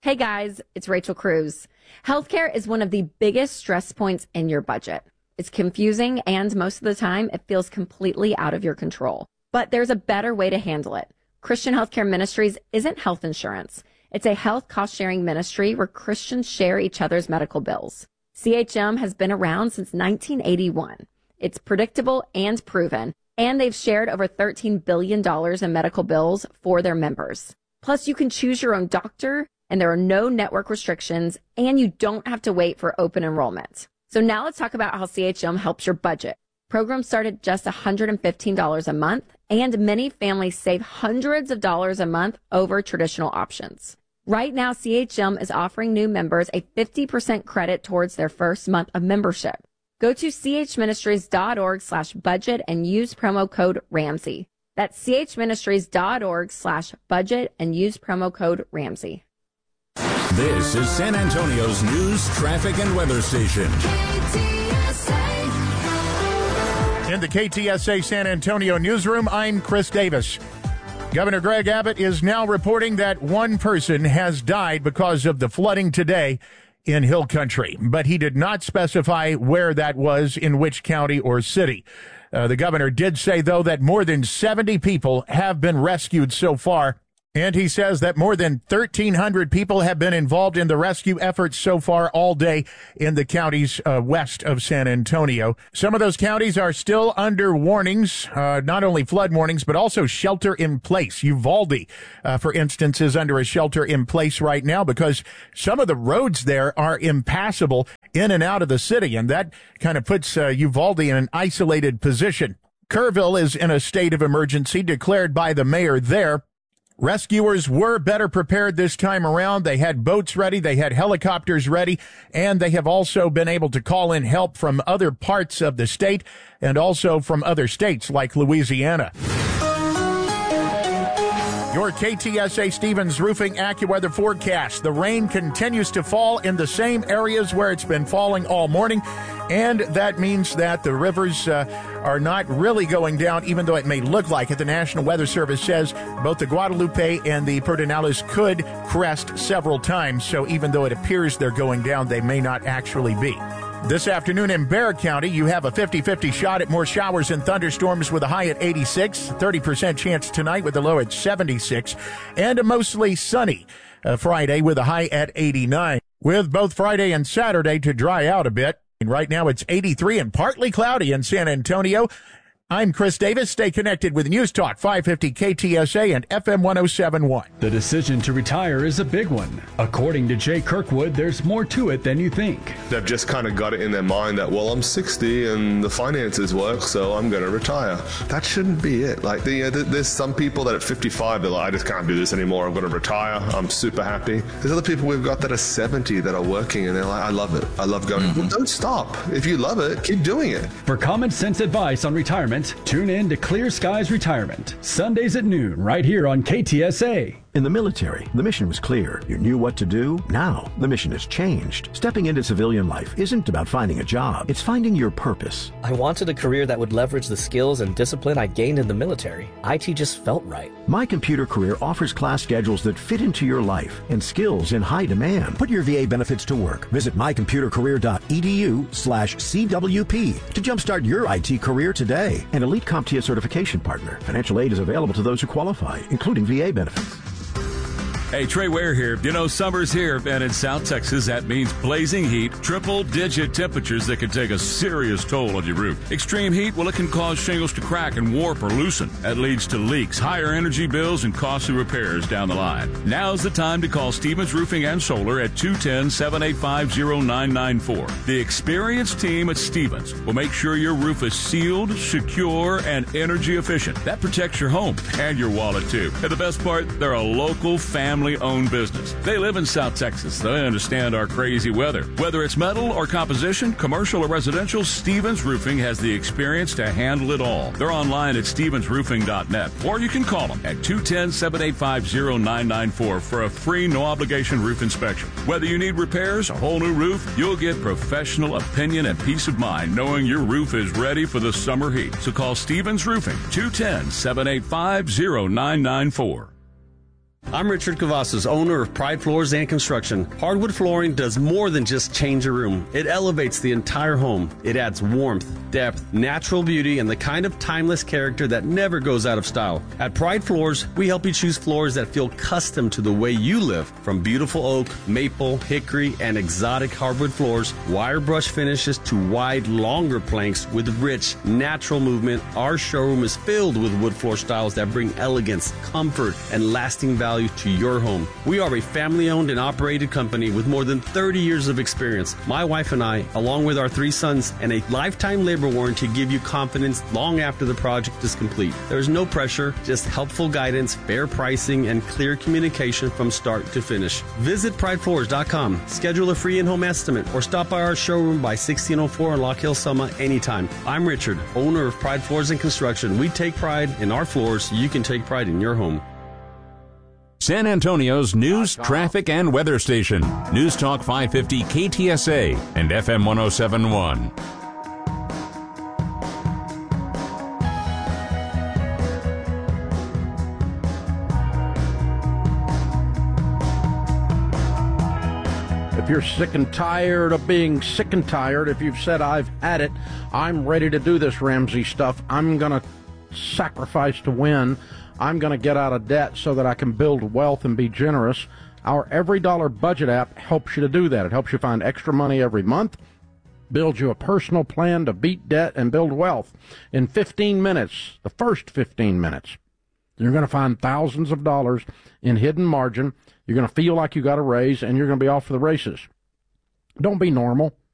Hey guys, it's Rachel Cruz. Healthcare is one of the biggest stress points in your budget. It's confusing and most of the time it feels completely out of your control. But there's a better way to handle it. Christian Healthcare Ministries isn't health insurance. It's a health cost-sharing ministry where Christians share each other's medical bills. CHM has been around since 1981. It's predictable and proven, and they've shared over $13 billion in medical bills for their members. Plus, you can choose your own doctor, and there are no network restrictions, and you don't have to wait for open enrollment. So now let's talk about how CHM helps your budget. Programs start at just $115 a month, and many families save hundreds of dollars a month over traditional options. Right now, CHM is offering new members a 50% credit towards their first month of membership. Go to chministries.org/budget and use promo code Ramsey. That's chministries.org/budget and use promo code Ramsey. This is San Antonio's news, traffic, and weather station. In the KTSA San Antonio newsroom, I'm Chris Davis. Governor Greg Abbott is now reporting that one person has died because of the flooding today in Hill Country, but he did not specify where that was, in which county or city. The governor did say, though, that more than 70 people have been rescued so far. And he says that more than 1,300 people have been involved in the rescue efforts so far all day in the counties west of San Antonio. Some of those counties are still under warnings, not only flood warnings, but also shelter in place. Uvalde, for instance, is under a shelter in place right now because some of the roads there are impassable in and out of the city. And that kind of puts Uvalde in an isolated position. Kerrville is in a state of emergency declared by the mayor there. Rescuers were better prepared this time around. They had boats ready, they had helicopters ready, and they have also been able to call in help from other parts of the state and also from other states like Louisiana. Your KTSA Stevens Roofing AccuWeather forecast. The rain continues to fall in the same areas where it's been falling all morning, and that means that the rivers are not really going down, even though it may look like it. The National Weather Service says both the Guadalupe and the Pedernales could crest several times, so even though it appears they're going down, they may not actually be. This afternoon in Bexar County, you have a 50-50 shot at more showers and thunderstorms with a high at 86, 30% chance tonight with a low at 76, and a mostly sunny Friday with a high at 89, with both Friday and Saturday to dry out a bit. And right now it's 83 and partly cloudy in San Antonio. I'm Chris Davis. Stay connected with News Talk 550 KTSA and FM 107.1. The decision to retire is a big one. According to Jay Kirkwood, there's more to it than you think. They've just kind of got it in their mind that, well, I'm 60 and the finances work, so I'm going to retire. That shouldn't be it. Like, there's some people that at 55, they're like, I just can't do this anymore. I'm going to retire. I'm super happy. There's other people we've got that are 70 that are working and they're like, I love it. I love going. Well, don't stop. If you love it, keep doing it. For common sense advice on retirement, tune in to Clear Skies Retirement, Sundays at noon, right here on KTSA. In the military, the mission was clear. You knew what to do. Now, the mission has changed. Stepping into civilian life isn't about finding a job. It's finding your purpose. I wanted a career that would leverage the skills and discipline I gained in the military. IT just felt right. My Computer Career offers class schedules that fit into your life and skills in high demand. Put your VA benefits to work. Visit mycomputercareer.edu/CWP to jumpstart your IT career today. An elite CompTIA certification partner. Financial aid is available to those who qualify, including VA benefits. Hey, Trey Ware here. You know, summer's here, and in South Texas, that means blazing heat, triple-digit temperatures that can take a serious toll on your roof. Extreme heat, well, it can cause shingles to crack and warp or loosen. That leads to leaks, higher energy bills, and costly repairs down the line. Now's the time to call Stevens Roofing and Solar at 210-785-0994. The experienced team at Stevens will make sure your roof is sealed, secure, and energy efficient. That protects your home and your wallet, too. And the best part, they're a local family-owned business. They live in South Texas. They understand our crazy weather. Whether it's metal or composition, commercial or residential, Stevens Roofing has the experience to handle it all. They're online at stevensroofing.net, or you can call them at 210-785-0994 for a free, no-obligation roof inspection. Whether you need repairs, a whole new roof, you'll get professional opinion and peace of mind knowing your roof is ready for the summer heat. So call Stevens Roofing, 210-785-0994. I'm Richard Cavazos, owner of Pride Floors and Construction. Hardwood flooring does more than just change a room. It elevates the entire home. It adds warmth, depth, natural beauty, and the kind of timeless character that never goes out of style. At Pride Floors, we help you choose floors that feel custom to the way you live. From beautiful oak, maple, hickory, and exotic hardwood floors, wire brush finishes to wide, longer planks with rich, natural movement, our showroom is filled with wood floor styles that bring elegance, comfort, and lasting value to your home. We are a family-owned and operated company with more than 30 years of experience. My wife and I, along with our 3 sons, and a lifetime labor warranty give you confidence long after the project is complete. There's no pressure, just helpful guidance, fair pricing, and clear communication from start to finish. Visit pridefloors.com, schedule a free in-home estimate, or stop by our showroom by 1604 on Lock Hill Summer anytime. I'm Richard, owner of Pride Floors and Construction. We take pride in our floors. You can take pride in your home. San Antonio's news, traffic, and weather station. News Talk 550 KTSA and FM 107.1. If you're sick and tired of being sick and tired, if you've said, I've had it, I'm ready to do this Ramsey stuff, I'm going to sacrifice to win, I'm going to get out of debt so that I can build wealth and be generous. Our Every Dollar Budget app helps you to do that. It helps you find extra money every month, builds you a personal plan to beat debt and build wealth. In 15 minutes, the first 15 minutes, you're going to find thousands of dollars in hidden margin. You're going to feel like you got a raise, and you're going to be off for the races. Don't be normal.